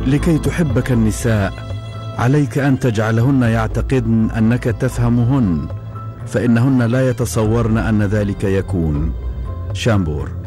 لكي تحبك النساء عليك أن تجعلهن يعتقدن أنك تفهمهن، فإنهن لا يتصورن أن ذلك يكون. شامبور.